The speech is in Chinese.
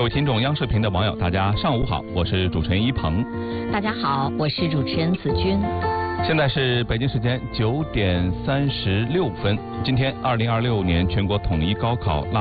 位听众，央视频的网友，大家上午好，我是主持人一鹏。 大家好，我是主持人子君。 现在是北京时间9点36分。今天，2026年全国统一高考腊